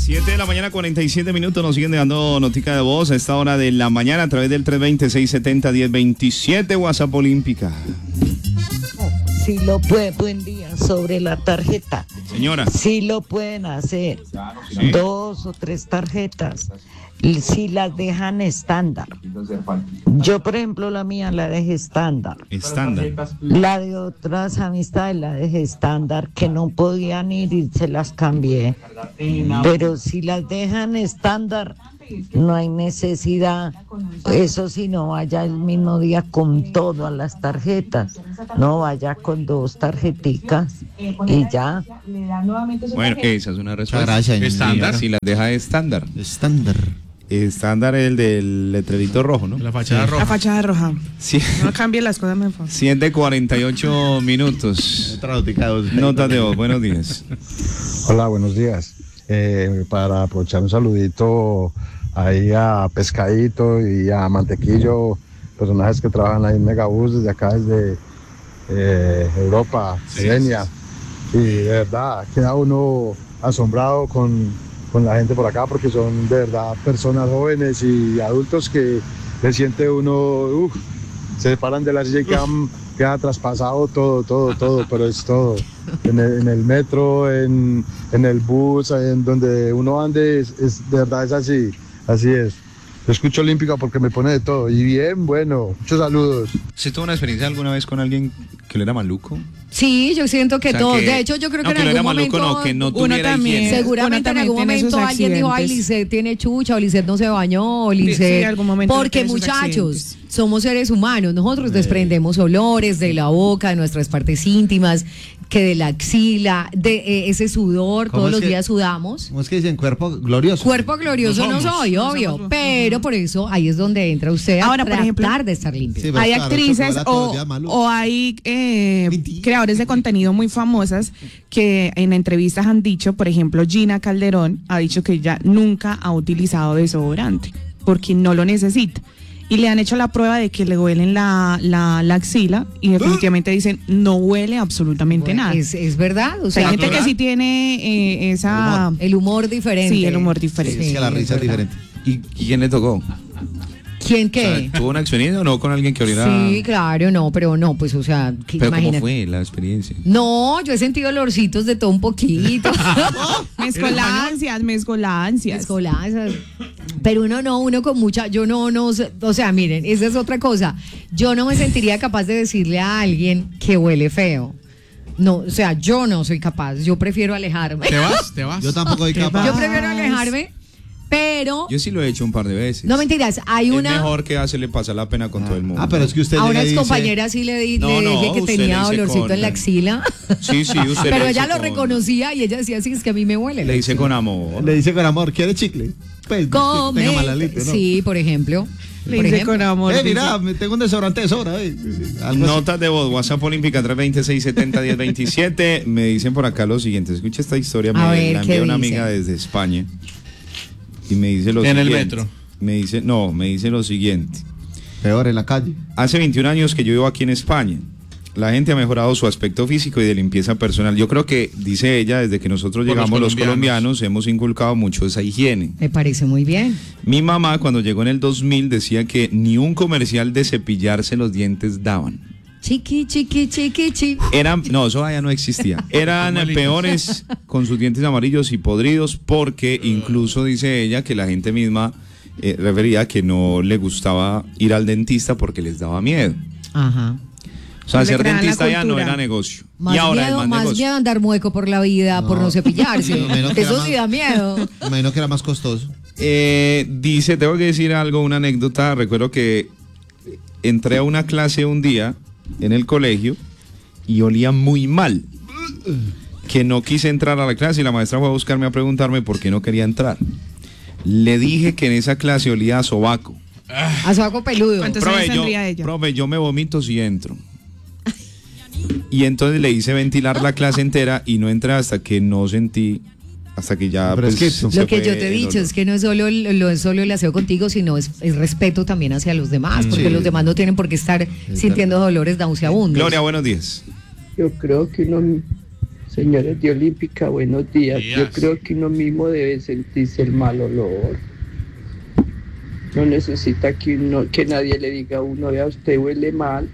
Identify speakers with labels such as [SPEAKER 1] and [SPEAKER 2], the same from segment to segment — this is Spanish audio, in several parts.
[SPEAKER 1] 7 de la mañana, 47 minutos. Nos siguen dando notica de voz a esta hora de la mañana a través del 320-670-1027, WhatsApp Olímpica.
[SPEAKER 2] Sí lo pueden, buen día, sobre la tarjeta.
[SPEAKER 1] Señora.
[SPEAKER 2] Sí lo pueden hacer. Sí. 2 o 3 tarjetas. Si las dejan estándar. Yo, por ejemplo, la mía la dejé estándar.
[SPEAKER 1] Estándar.
[SPEAKER 2] La de otras amistades la dejé estándar, que no podían ir y se las cambié. Pero si las dejan estándar, no hay necesidad. Eso sí, no vaya el mismo día con todas las tarjetas. No vaya con 2 tarjeticas y ya.
[SPEAKER 1] Bueno, esa es una respuesta.
[SPEAKER 3] Gracias.
[SPEAKER 1] Estándar. Si las deja estándar.
[SPEAKER 3] Estándar.
[SPEAKER 1] Estándar el del letrerito rojo, ¿no?
[SPEAKER 4] La fachada roja.
[SPEAKER 5] La fachada roja.
[SPEAKER 1] Sí.
[SPEAKER 5] No cambie las cosas, me favor.
[SPEAKER 1] 7:48 minutos. Notas de voz, buenos días.
[SPEAKER 6] Hola, buenos días. Para aprovechar un saludito ahí a Pescadito y a Mantequillo, personajes que trabajan ahí en Megabús desde acá, desde Europa, Slovenia. Y de verdad, queda uno asombrado con la gente por acá, porque son de verdad personas jóvenes y adultos que se siente uno, se paran de la silla y queda traspasado todo, pero es todo. En el metro, en el bus, en donde uno ande, es de verdad es así es. Yo escucho Olímpica porque me pone de todo. Y bien, bueno, muchos saludos.
[SPEAKER 1] ¿Se tuvo una experiencia alguna vez con alguien que le era maluco?
[SPEAKER 7] Sí, yo siento que todos. De hecho, yo creo que en algún momento
[SPEAKER 1] uno
[SPEAKER 7] también. Seguramente en algún momento alguien dijo, ay, Lisset tiene chucha, o Lisset no se bañó, o Lisset. Porque muchachos, somos seres humanos. Nosotros desprendemos olores de la boca, de nuestras partes íntimas, que de la axila, de ese sudor, todos los días sudamos.
[SPEAKER 3] ¿Cómo es que dicen cuerpo glorioso?
[SPEAKER 7] Cuerpo glorioso no soy, obvio, pero por eso ahí es donde entra usted a tratar de estar limpio.
[SPEAKER 5] Sí, hay actrices o hay creadores de contenido muy famosas que en entrevistas han dicho, por ejemplo, Gina Calderón ha dicho que ella nunca ha utilizado desodorante porque no lo necesita. Y le han hecho la prueba de que le huelen la axila y definitivamente dicen no huele absolutamente nada.
[SPEAKER 7] Es verdad. O sea,
[SPEAKER 5] hay gente que sí tiene
[SPEAKER 7] el humor diferente.
[SPEAKER 5] Sí, el humor diferente.
[SPEAKER 3] Sí, es que la risa es diferente.
[SPEAKER 1] ¿Y quién le tocó?
[SPEAKER 7] ¿Quién qué?
[SPEAKER 1] O sea, ¿tuvo una experiencia o no con alguien que oliera?
[SPEAKER 7] Sí, claro, no, pero no, pues, o sea,
[SPEAKER 1] ¿Pero cómo fue la experiencia?
[SPEAKER 7] No, yo he sentido olorcitos de todo un poquito.
[SPEAKER 5] Mezcolancias.
[SPEAKER 7] Pero uno con mucha, yo no, o sea, miren, esa es otra cosa. Yo no me sentiría capaz de decirle a alguien que huele feo. No, o sea, yo no soy capaz, yo prefiero alejarme.
[SPEAKER 4] ¿Te vas?
[SPEAKER 3] Yo tampoco soy capaz.
[SPEAKER 7] Yo prefiero alejarme. Pero
[SPEAKER 1] yo sí lo he hecho un par de veces.
[SPEAKER 7] No mentiras, hay una.
[SPEAKER 1] Es mejor que hacerle pasar la pena con todo el mundo.
[SPEAKER 3] Pero es que usted
[SPEAKER 7] a unas
[SPEAKER 3] dice...
[SPEAKER 7] compañeras sí le dije que tenía olorcito en la axila.
[SPEAKER 1] Sí, usted.
[SPEAKER 7] Pero ella lo reconocía y ella decía, sí, es que a mí me huele.
[SPEAKER 1] Le dice con amor.
[SPEAKER 3] Le dice con amor, ¿quiere chicle? Pues,
[SPEAKER 7] come.
[SPEAKER 3] Tenga malalito, ¿no?
[SPEAKER 7] Sí, por ejemplo.
[SPEAKER 5] Le dice con amor.
[SPEAKER 3] Mira, tengo un desodorante de sobra.
[SPEAKER 1] Notas de voz, WhatsApp Olímpica 320-670-1027. Me dicen por acá lo siguiente. Escucha esta historia. Me la envió una amiga desde España. Y me dice lo siguiente.
[SPEAKER 4] ¿En el metro?
[SPEAKER 1] Me dice lo siguiente.
[SPEAKER 3] Peor, en la calle.
[SPEAKER 1] Hace 21 años que yo vivo aquí en España. La gente ha mejorado su aspecto físico y de limpieza personal. Yo creo que, dice ella, desde que nosotros llegamos los colombianos hemos inculcado mucho esa higiene.
[SPEAKER 7] Me parece muy bien.
[SPEAKER 1] Mi mamá cuando llegó en el 2000 decía que ni un comercial de cepillarse los dientes daban.
[SPEAKER 7] Chiqui.
[SPEAKER 1] No, eso ya no existía. Eran peores con sus dientes amarillos y podridos porque incluso dice ella que la gente misma refería que no le gustaba ir al dentista porque les daba miedo.
[SPEAKER 7] Ajá.
[SPEAKER 1] O sea, ser dentista ya no era negocio.
[SPEAKER 7] Más
[SPEAKER 1] y ahora
[SPEAKER 7] miedo,
[SPEAKER 1] es más negocio.
[SPEAKER 7] Miedo andar mueco por la vida, por no cepillarse. Eso sí da miedo.
[SPEAKER 3] Me imagino que era más costoso.
[SPEAKER 1] Dice, tengo que decir algo, una anécdota. Recuerdo que entré a una clase un día en el colegio y olía muy mal, que no quise entrar a la clase y la maestra fue a buscarme a preguntarme por qué no quería entrar. Le dije que en esa clase olía a sobaco.
[SPEAKER 7] A sobaco peludo.
[SPEAKER 5] ¿Cuántos años tendría ella?
[SPEAKER 1] Profe, yo me vomito si entro. Y entonces le hice ventilar la clase entera y no entré hasta que no sentí, hasta que ya
[SPEAKER 7] pues, es que lo que yo te he dicho es que no es solo el aseo contigo, sino es respeto también hacia los demás, porque los demás no tienen por qué estar sintiendo dolores nauseabundos.
[SPEAKER 1] Gloria, buenos días.
[SPEAKER 8] Yo creo que uno
[SPEAKER 4] Señores de Olímpica, buenos días. Yo creo que uno mismo debe sentirse el mal olor. No necesita que nadie le diga a uno, vea, usted huele mal.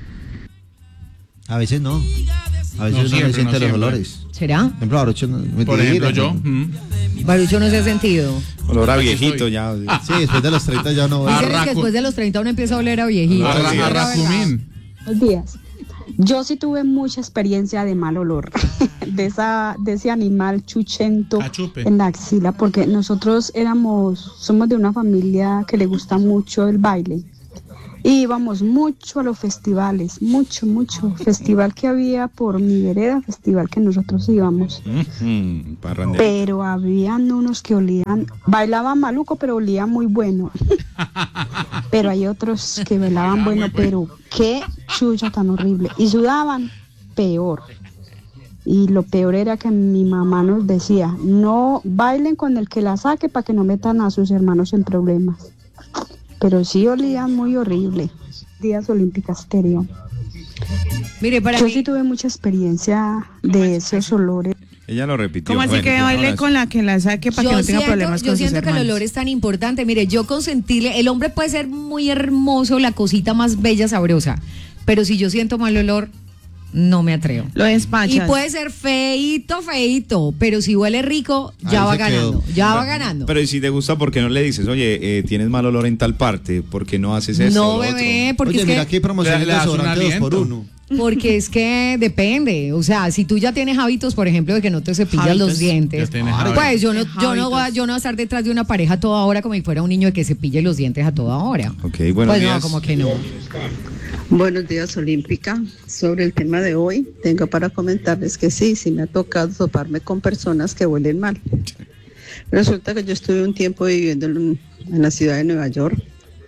[SPEAKER 3] A veces no. A veces uno no siente los olores.
[SPEAKER 7] ¿Será?
[SPEAKER 3] Por ejemplo, Barucho no.
[SPEAKER 8] Por ejemplo, yo.
[SPEAKER 7] Barucho no se ha sentido.
[SPEAKER 1] Olor a viejito ya.
[SPEAKER 3] Sí, después de los 30 ya no.
[SPEAKER 7] Dicen que después de los 30 uno empieza a oler a viejito.
[SPEAKER 8] A racumín.
[SPEAKER 9] Buenos días. Yo sí tuve mucha experiencia de mal olor, de ese animal chuchento en la axila, porque nosotros somos de una familia que le gusta mucho el baile. Y íbamos mucho a los festivales, mucho festival que había por mi vereda, festival que nosotros íbamos. Pero habían unos que olían, bailaban maluco, pero olían muy bueno. Pero hay otros que bailaban bueno, pero qué chucha tan horrible. Y sudaban peor. Y lo peor era que mi mamá nos decía, no bailen con el que la saque para que no metan a sus hermanos en problemas. Pero sí olían muy horrible. Días Olímpicas Estéreo.
[SPEAKER 7] Mire,
[SPEAKER 9] yo sí tuve mucha experiencia de esos olores.
[SPEAKER 1] Ella lo repitió.
[SPEAKER 5] ¿Cómo así que baile con la que la saque para que no tenga problemas con sus hermanos? Yo siento
[SPEAKER 7] que el olor es tan importante. Mire, yo consentirle, el hombre puede ser muy hermoso, la cosita más bella, sabrosa, pero si yo siento mal olor, no me atrevo.
[SPEAKER 5] Lo despachas.
[SPEAKER 7] Y puede ser feíto, pero si huele rico, ya va ganando. Va ganando.
[SPEAKER 1] Pero si te gusta, ¿por qué no le dices, oye, tienes mal olor en tal parte? ¿Por qué no haces eso?
[SPEAKER 7] No, bebé, porque
[SPEAKER 3] oye,
[SPEAKER 7] es
[SPEAKER 3] mira, aquí promociones de desodorante 2x1.
[SPEAKER 7] Porque es que depende, o sea, si tú ya tienes hábitos, por ejemplo, de que no te cepillas los dientes, pues yo no voy a estar detrás de una pareja a toda hora como si fuera un niño que cepille los dientes a toda hora.
[SPEAKER 1] Okay, buenos días.
[SPEAKER 7] No, como que no.
[SPEAKER 4] Buenos días, Olímpica. Sobre el tema de hoy, tengo para comentarles que sí me ha tocado toparme con personas que huelen mal. Resulta que yo estuve un tiempo viviendo en la ciudad de Nueva York.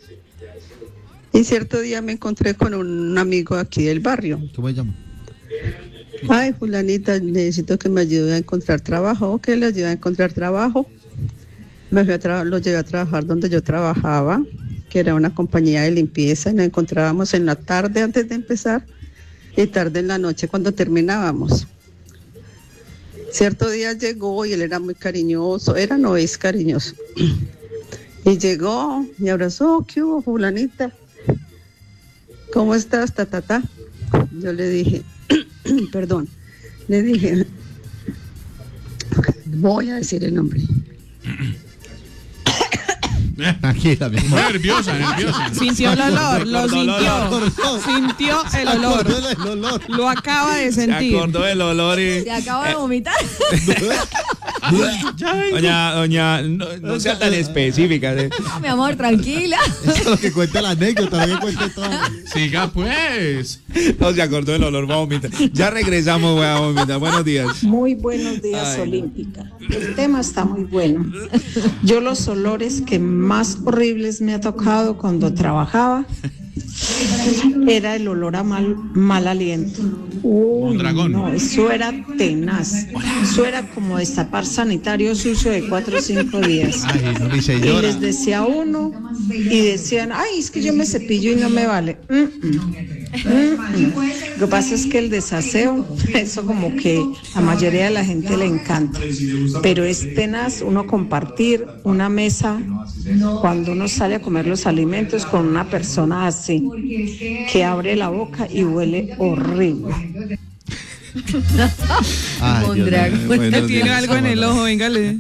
[SPEAKER 4] Y cierto día me encontré con un amigo aquí del barrio.
[SPEAKER 3] ¿Cómo se llama?
[SPEAKER 4] Ay, fulanita, necesito que me ayude a encontrar trabajo. ¿Qué le ayude a encontrar trabajo? Lo llevé a trabajar donde yo trabajaba, que era una compañía de limpieza, y nos encontrábamos en la tarde antes de empezar y tarde en la noche cuando terminábamos. Cierto día llegó y él era muy cariñoso, no es cariñoso. Y llegó, me abrazó, ¿qué hubo, fulanita? ¿Cómo estás, ta? Yo le dije, voy a decir el nombre.
[SPEAKER 3] Tranquila, mi amor.
[SPEAKER 8] Nerviosa.
[SPEAKER 5] Sintió el olor, lo sintió. Sintió el olor. Lo acaba de sentir.
[SPEAKER 1] Se acordó del olor y...
[SPEAKER 7] Se acaba de vomitar.
[SPEAKER 1] Doña, no sea tan específica.
[SPEAKER 7] No, mi amor, tranquila.
[SPEAKER 3] Eso es lo que cuenta la anécdota, no que cuente todo.
[SPEAKER 8] Siga pues.
[SPEAKER 1] No se acordó del olor, va a vomitar. Ya regresamos, voy a vomitar. Buenos días.
[SPEAKER 10] Muy buenos días, Olímpica. El tema está muy bueno. Yo los olores que más horribles me ha tocado cuando trabajaba era el olor a mal aliento.
[SPEAKER 8] Un dragón.
[SPEAKER 10] No, eso era tenaz. Eso era como destapar sanitario sucio de 4 o 5 días.
[SPEAKER 3] Ay, no dice
[SPEAKER 10] y
[SPEAKER 3] llora.
[SPEAKER 10] les decía uno y decían, ay, es que yo me cepillo y no me vale. Lo que pasa es que el desaseo, eso como que a la mayoría de la gente le encanta, pero es tenaz uno compartir una mesa cuando uno sale a comer los alimentos con una persona así, que abre la boca y huele horrible.
[SPEAKER 5] Tiene algo en el ojo, véngale.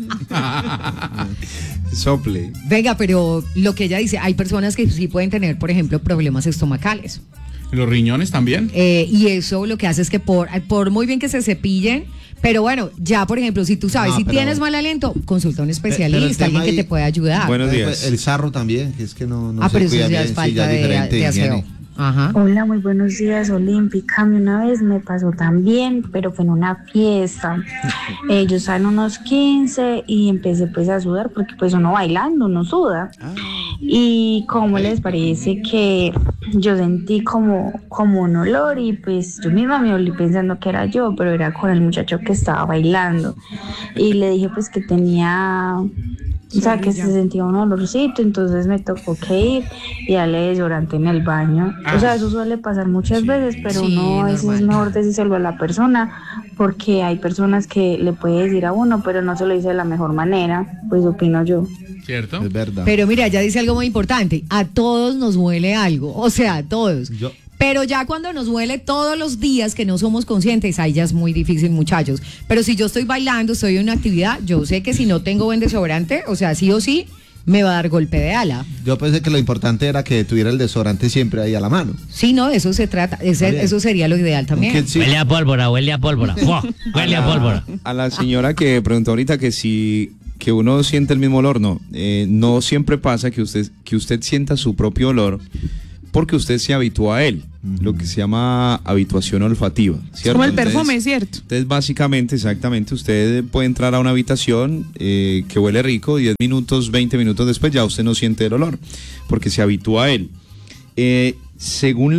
[SPEAKER 1] Sople.
[SPEAKER 7] Venga, pero lo que ella dice, hay personas que sí pueden tener, por ejemplo, problemas estomacales.
[SPEAKER 8] ¿Los riñones también?
[SPEAKER 7] Y eso lo que hace es que por muy bien que se cepillen, pero bueno, ya por ejemplo, si tú sabes, si tienes mal aliento, consulta a un especialista, alguien que te pueda ayudar.
[SPEAKER 1] Buenos días.
[SPEAKER 3] El sarro también, que es que no se
[SPEAKER 7] pero eso
[SPEAKER 3] cuida
[SPEAKER 7] ya
[SPEAKER 3] bien,
[SPEAKER 7] es falta
[SPEAKER 3] ya
[SPEAKER 7] de aseo. Ajá.
[SPEAKER 9] Hola, muy buenos días, Olímpica. Una vez me pasó también, pero fue en una fiesta. Yo estaba en unos 15 y empecé pues a sudar porque pues uno bailando, uno suda. Y ¿cómo les parece que yo sentí como un olor y pues yo misma me olí pensando que era yo, pero era con el muchacho que estaba bailando. Y le dije pues que tenía... O sea, que se sentía un olorcito, entonces me tocó que ir y darle desodorante en el baño. O sea, eso suele pasar muchas veces, pero uno a veces es mejor decírselo a la persona porque hay personas que le puede decir a uno, pero no se lo dice de la mejor manera, pues opino yo.
[SPEAKER 8] ¿Cierto?
[SPEAKER 3] Es verdad.
[SPEAKER 7] Pero mira, ella dice algo muy importante, a todos nos huele algo, o sea, a todos. Pero ya cuando nos huele todos los días que no somos conscientes, ahí ya es muy difícil, muchachos. Pero si yo estoy bailando, estoy en una actividad, yo sé que si no tengo buen desodorante, o sea, sí o sí, me va a dar golpe de ala.
[SPEAKER 3] Yo pensé que lo importante era que tuviera el desodorante siempre ahí a la mano.
[SPEAKER 7] Sí, no, de eso se trata, eso sería lo ideal también.
[SPEAKER 11] Sí. Huele a pólvora, huele a pólvora. Huele a pólvora.
[SPEAKER 1] A la señora que preguntó ahorita que uno siente el mismo olor, no siempre pasa que usted sienta su propio olor porque usted se habitúa a él, lo que se llama habituación olfativa, ¿cierto?
[SPEAKER 5] Como el perfume, ¿cierto?
[SPEAKER 1] Entonces, básicamente, exactamente, usted puede entrar a una habitación que huele rico, 10 minutos, 20 minutos después ya usted no siente el olor, porque se habitúa a él. Según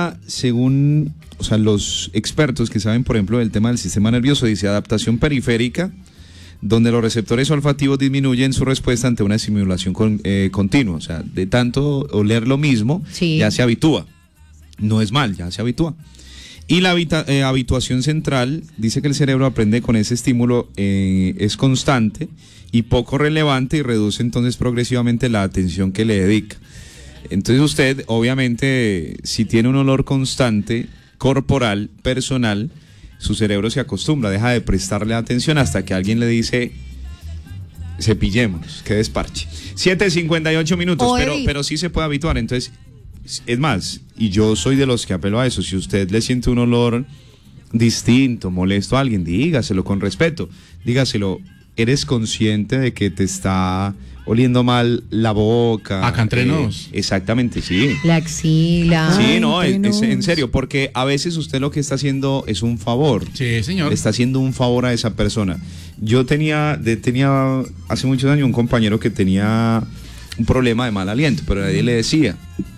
[SPEAKER 1] los expertos que saben, por ejemplo, del tema del sistema nervioso, dice adaptación periférica, donde los receptores olfativos disminuyen su respuesta ante una estimulación continua. O sea, de tanto oler lo mismo, ya se habitúa. No es mal, ya se habitúa. Y la habituación central dice que el cerebro aprende con ese estímulo, es constante y poco relevante y reduce entonces progresivamente la atención que le dedica. Entonces usted, obviamente, si tiene un olor constante, corporal, personal, su cerebro se acostumbra, deja de prestarle atención hasta que alguien le dice, cepillémonos, que desparche. 7:58 minutos, pero sí se puede habituar. Entonces, es más, y yo soy de los que apelo a eso, si usted le siente un olor distinto, molesto a alguien, dígaselo con respeto, dígaselo, eres consciente de que te está oliendo mal la boca.
[SPEAKER 8] Acá entre nos.
[SPEAKER 1] Exactamente, sí.
[SPEAKER 7] La axila.
[SPEAKER 1] Sí, no, es en serio, porque a veces usted lo que está haciendo es un favor.
[SPEAKER 8] Sí, señor.
[SPEAKER 1] Le está haciendo un favor a esa persona. Yo tenía hace muchos años un compañero que tenía un problema de mal aliento, pero nadie le decía.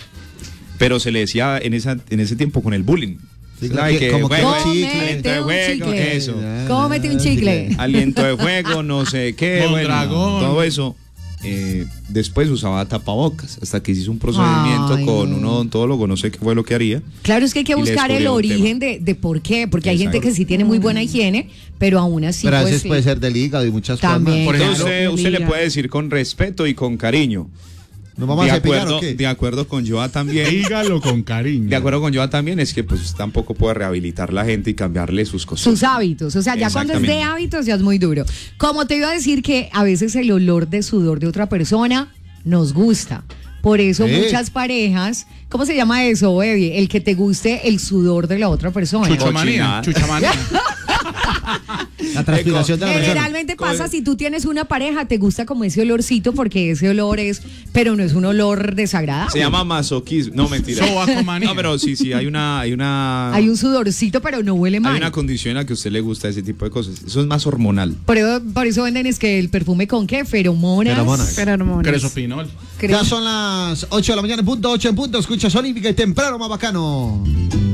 [SPEAKER 1] Pero se le decía en ese tiempo con el bullying.
[SPEAKER 3] Sí, como que
[SPEAKER 7] cómete un chicle.
[SPEAKER 1] Eso.
[SPEAKER 7] Cómete un chicle.
[SPEAKER 1] Aliento de fuego, no sé qué,
[SPEAKER 8] Mondragón.
[SPEAKER 1] Todo eso. Después usaba tapabocas hasta que hizo un procedimiento con un odontólogo, no sé qué fue lo que haría.
[SPEAKER 7] Claro, es que hay que buscar el origen de por qué, porque hay gente que sí tiene muy buena higiene, pero aún así
[SPEAKER 3] pero a veces
[SPEAKER 7] sí.
[SPEAKER 3] puede ser del hígado y muchas
[SPEAKER 7] También.
[SPEAKER 3] formas.
[SPEAKER 1] Por ejemplo, usted le puede decir con respeto y con cariño.
[SPEAKER 3] ¿Nos vamos a cepillar o qué?
[SPEAKER 1] De acuerdo con Joa también.
[SPEAKER 8] Dígalo con cariño.
[SPEAKER 1] De acuerdo con Joa también es que pues tampoco puede rehabilitar la gente y cambiarle sus costumbres.
[SPEAKER 7] Sus hábitos, o sea, ya cuando es de hábitos ya es muy duro. Como te iba a decir que a veces el olor de sudor de otra persona nos gusta. Por eso muchas parejas, ¿cómo se llama eso, Eddie? El que te guste el sudor de la otra persona.
[SPEAKER 8] Chuchamanía.
[SPEAKER 3] La transpiración de la persona.
[SPEAKER 7] Generalmente pasa si tú tienes una pareja, te gusta como ese olorcito porque ese olor pero no es un olor desagradable.
[SPEAKER 1] Se llama masoquismo. No, mentira.
[SPEAKER 8] Sobacomanía.
[SPEAKER 1] No, pero sí, hay
[SPEAKER 7] hay un sudorcito, pero no huele mal.
[SPEAKER 1] Hay una condición en la que a usted le gusta ese tipo de cosas. Eso es más hormonal.
[SPEAKER 7] Por eso venden es que el perfume con ¿qué? Feromonas.
[SPEAKER 8] Cresopinol.
[SPEAKER 3] Ya son las 8 de la mañana, en punto, 8 en punto. Escuchas Olímpica y temprano más bacano.